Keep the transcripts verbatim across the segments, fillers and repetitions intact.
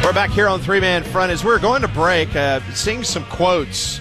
We're back here on Three Man Front. As we're going to break, uh, seeing some quotes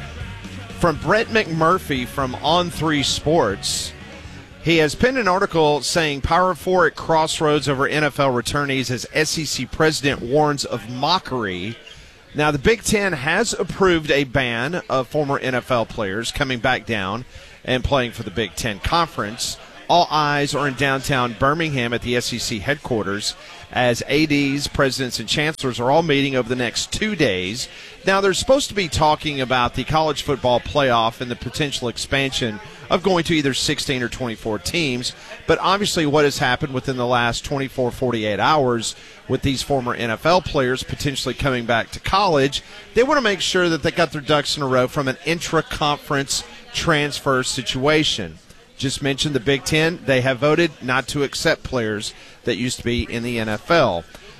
from Brett McMurphy from On three Sports. He has penned an article saying Power Four at crossroads over N F L returnees as S E C president warns of mockery. Now, the Big Ten has approved a ban of former N F L players coming back down and playing for the Big Ten Conference. All eyes are in downtown Birmingham at the S E C headquarters as A Ds, presidents, and chancellors are all meeting over the next two days. Now, they're supposed to be talking about the college football playoff and the potential expansion of going to either sixteen or twenty-four teams. But obviously what has happened within the last twenty-four, forty-eight hours with these former N F L players potentially coming back to college, they want to make sure that they got their ducks in a row from an intra-conference transfer situation. Just mentioned the Big Ten, they have voted not to accept players that used to be in the N F L.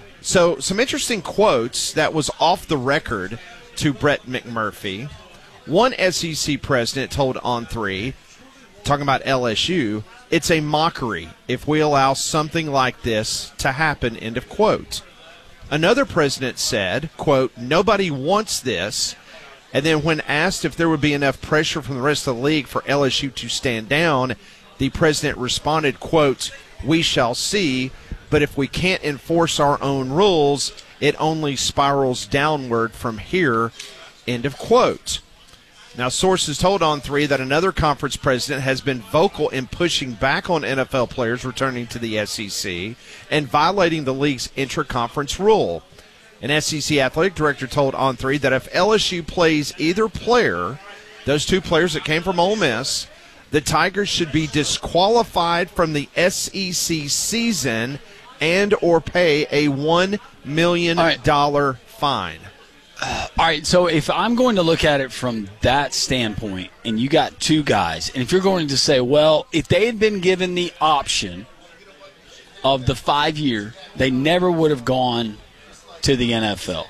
So some interesting quotes that was off the record to Brett McMurphy. One S E C president told On three, talking about L S U, it's a mockery if we allow something like this to happen, end of quote. Another president said, quote, nobody wants this. And then when asked if there would be enough pressure from the rest of the league for L S U to stand down, the president responded, quote, we shall see, but if we can't enforce our own rules, it only spirals downward from here, end of quote. Now, sources told On three that another conference president has been vocal in pushing back on N F L players returning to the S E C and violating the league's intra-conference rule. An S E C athletic director told On three that if L S U plays either player, those two players that came from Ole Miss, the Tigers should be disqualified from the S E C season and or pay a one million dollars right. fine. Uh, all right, so if I'm going to look at it from that standpoint, and you got two guys, and if you're going to say, well, if they had been given the option of the five-year, they never would have gone to the N F L.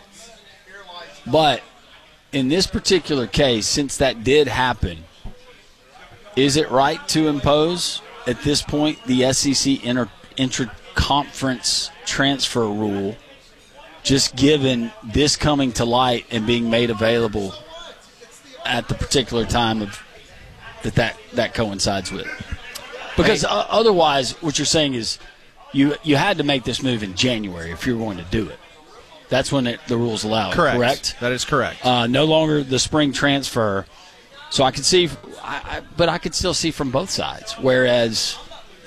But in this particular case, since that did happen, is it right to impose at this point the S E C inter- intra-conference transfer rule, just given this coming to light and being made available at the particular time of that that, that coincides with? Because hey. uh, otherwise, what you're saying is you you had to make this move in January if you're going to do it. That's when it, the rules allow it, correct. correct? That is correct. Uh, no longer the spring transfer. So I could see, I, I, but I could still see from both sides. Whereas,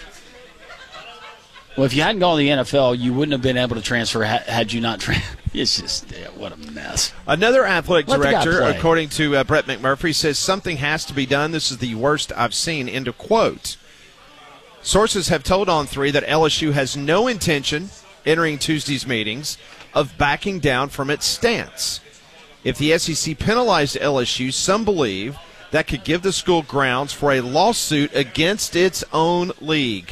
well, if you hadn't gone to the N F L, you wouldn't have been able to transfer had, had you not transferred. It's just, yeah, what a mess. Another athletic Let director, according to uh, Brett McMurphy, says something has to be done. This is the worst I've seen, end of quote. Sources have told On three that L S U has no intention, entering Tuesday's meetings, of backing down from its stance. If the S E C penalized L S U, some believe that could give the school grounds for a lawsuit against its own league.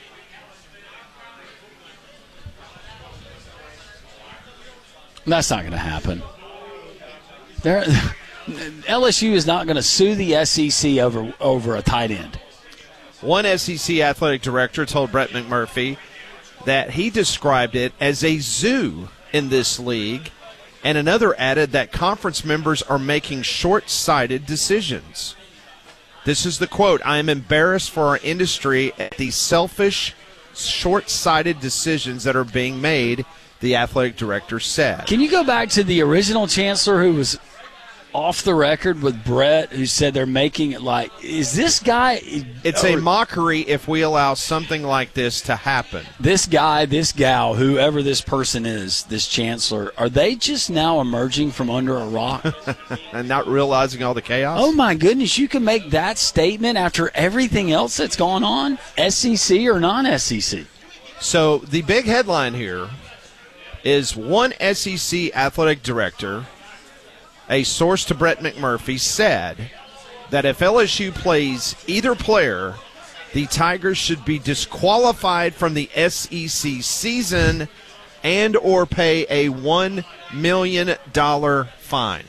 That's not going to happen. There, L S U is not going to sue the S E C over, over a tight end. One S E C athletic director told Brett McMurphy that he described it as a zoo in this league, and another added that conference members are making short-sighted decisions. This is the quote, I am embarrassed for our industry at the selfish, short-sighted decisions that are being made, the athletic director said. Can you go back to the original chancellor who was off the record with Brett, who said they're making it like, is this guy... It's a mockery if we allow something like this to happen. This guy, this gal, whoever this person is, this chancellor, are they just now emerging from under a rock? And not realizing all the chaos? Oh, my goodness, you can make that statement after everything else that's gone on, S E C or non-S E C. So the big headline here is one S E C athletic director, a source to Brett McMurphy, said that if L S U plays either player, the Tigers should be disqualified from the S E C season and or pay a one million dollars fine.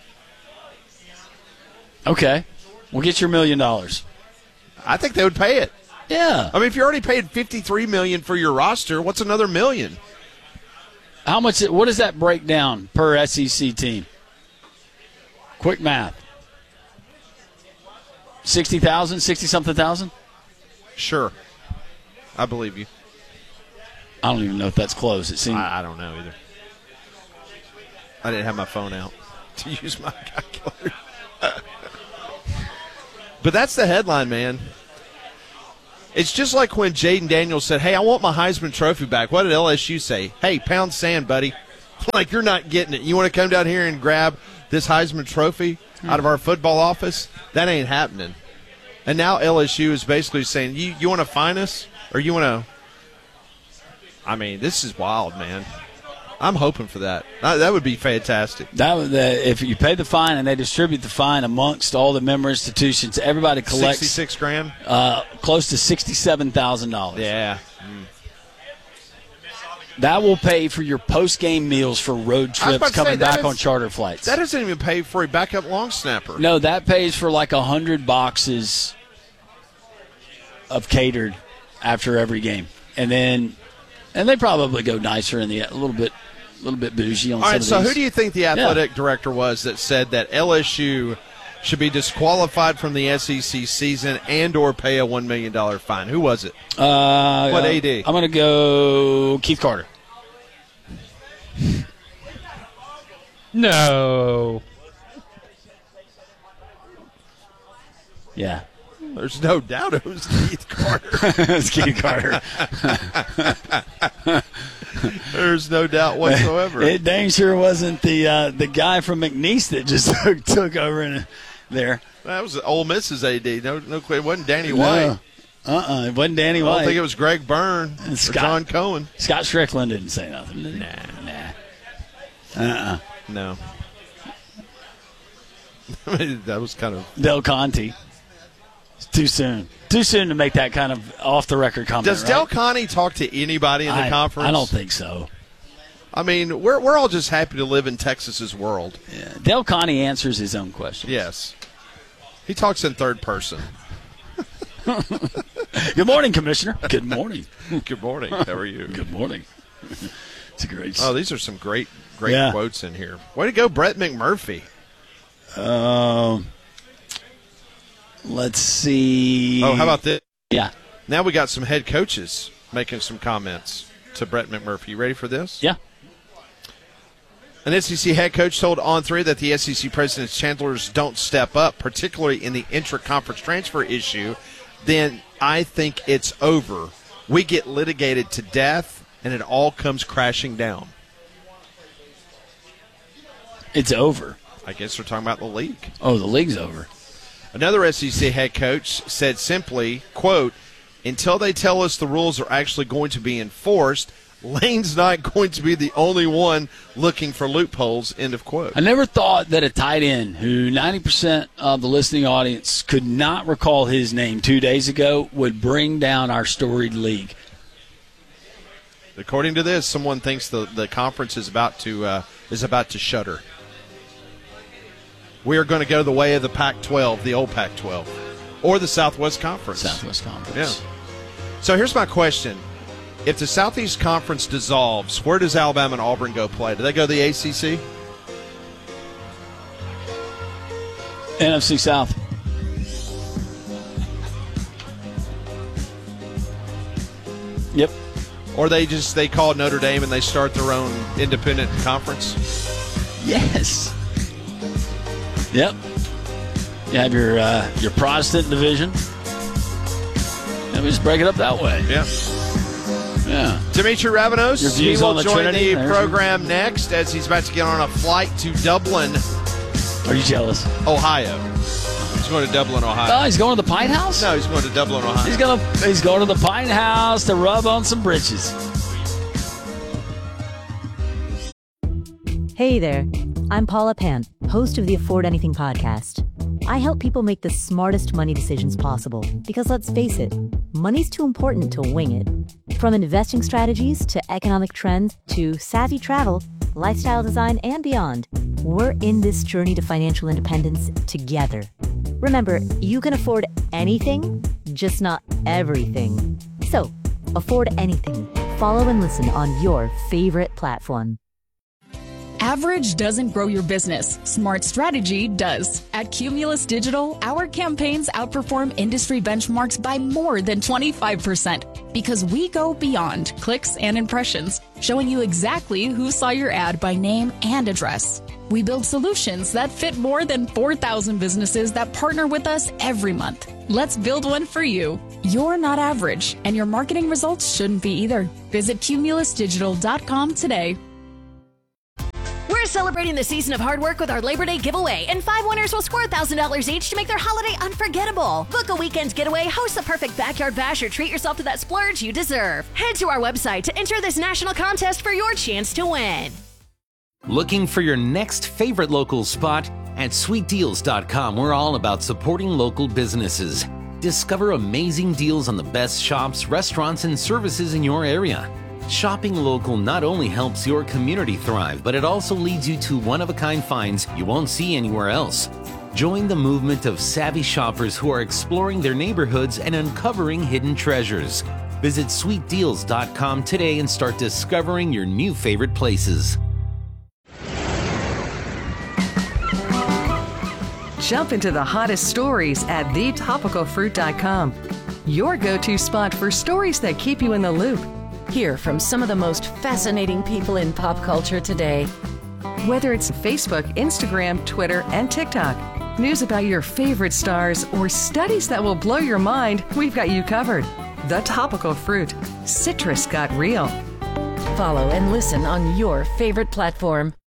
Okay. We'll get your million dollars. I think they would pay it. Yeah. I mean, if you already paid fifty-three million dollars for your roster, what's another million? How much? What does that break down per S E C team? Quick math. sixty thousand, sixty-something thousand? Sure. I believe you. I don't even know if that's close. It seems. I, I don't know either. I didn't have my phone out to use my calculator. But that's the headline, man. It's just like when Jaden Daniels said, hey, I want my Heisman Trophy back. What did L S U say? Hey, pound sand, buddy. Like, you're not getting it. You want to come down here and grab this Heisman Trophy out of our football office? That ain't happening. And now L S U is basically saying, you, you want to fine us? Or you want to – I mean, this is wild, man. I'm hoping for that. Uh, that would be fantastic. That would, uh, if you pay the fine and they distribute the fine amongst all the member institutions, everybody collects sixty-six grand, uh, close to sixty-seven thousand dollars. Yeah. Mm. That will pay for your post-game meals for road trips coming back is, on charter flights. That doesn't even pay for a backup long snapper. No, that pays for like a hundred boxes of catered after every game, and then and they probably go nicer in the a little bit. A little bit bougie on All some right, of so these. Who do you think the athletic yeah. director was that said that L S U should be disqualified from the S E C season and or pay a one million dollars fine? Who was it? Uh, what A D? I'm going to go Keith Carter. No. Yeah. There's no doubt it was Keith Carter. It's Keith Carter. There's no doubt whatsoever. It dang sure wasn't the uh, the guy from McNeese that just took, took over in there. That was Ole Miss's A D. No, no, it wasn't Danny No. White. Uh-uh, it wasn't Danny I White. don't think it was Greg Byrne And or Scott- John Cohen. Scott Strickland didn't say nothing, did he? Nah. Nah. Uh-uh. No. I mean, that was kind of Del Conte. It's too soon. Too soon to make that kind of off-the-record comment, Does right? Del Conte talk to anybody in the I, conference? I don't think so. I mean, we're we're all just happy to live in Texas's world. Yeah. Del Conte answers his own questions. Yes. He talks in third person. Good morning, Commissioner. Good morning. Good morning. How are you? Good morning. It's a great. Oh, these are some great, great Yeah. quotes in here. Way to go, Brett McMurphy. Um. Let's see. Oh, how about this? Yeah. Now we got some head coaches making some comments to Brett McMurphy. You ready for this? Yeah. An S E C head coach told On three that the S E C president's chancellors don't step up, particularly in the intra-conference transfer issue, then I think it's over. We get litigated to death, and it all comes crashing down. It's over. I guess we're talking about the league. Oh, the league's over. Another S E C head coach said simply, quote, until they tell us the rules are actually going to be enforced, Lane's not going to be the only one looking for loopholes, end of quote. I never thought that a tight end who ninety percent of the listening audience could not recall his name two days ago would bring down our storied league. According to this, someone thinks the, the conference is about to uh, is about to shutter. We are going to go the way of the Pac twelve, the old Pac twelve, or the Southwest Conference. Southwest Conference. Yeah. So here's my question. If the Southeast Conference dissolves, where does Alabama and Auburn go play? Do they go to the A C C? N F C South. Yep. Or they just they call Notre Dame and they start their own independent conference? Yes. Yep. You have your uh, your Protestant division. And we just break it up that way. Yeah. Yeah. Dimitri Ravenos, Your he views will on the join Trinity? the There's program next as he's about to get on a flight to Dublin, Are you jealous? Ohio. He's going to Dublin, Ohio. Oh, he's going to the Pine House? No, he's going to Dublin, Ohio. He's gonna he's going to the Pine House to rub on some britches. Hey there, I'm Paula Pant, host of the Afford Anything podcast. I help people make the smartest money decisions possible because let's face it, money's too important to wing it. From investing strategies to economic trends to savvy travel, lifestyle design, and beyond, we're in this journey to financial independence together. Remember, you can afford anything, just not everything. So, afford anything. Follow and listen on your favorite platform. Average doesn't grow your business. Smart strategy does. At Cumulus Digital, our campaigns outperform industry benchmarks by more than twenty-five percent because we go beyond clicks and impressions, showing you exactly who saw your ad by name and address. We build solutions that fit more than four thousand businesses that partner with us every month. Let's build one for you. You're not average, and your marketing results shouldn't be either. Visit cumulus digital dot com today. We're celebrating the season of hard work with our Labor Day giveaway, and five winners will score one thousand dollars each to make their holiday unforgettable. Book a weekend getaway, host the perfect backyard bash, or treat yourself to that splurge you deserve. Head to our website to enter this national contest for your chance to win. Looking for your next favorite local spot? At sweet deals dot com, we're all about supporting local businesses. Discover amazing deals on the best shops, restaurants, and services in your area. Shopping local not only helps your community thrive, but it also leads you to one-of-a-kind finds you won't see anywhere else. Join the movement of savvy shoppers who are exploring their neighborhoods and uncovering hidden treasures. Visit sweet deals dot com today and start discovering your new favorite places. Jump into the hottest stories at the topical fruit dot com. Your go-to spot for stories that keep you in the loop. Hear from some of the most fascinating people in pop culture today. Whether it's Facebook, Instagram, Twitter, and TikTok, news about your favorite stars, or studies that will blow your mind, we've got you covered. The Topical Fruit. Citrus got real. Follow and listen on your favorite platform.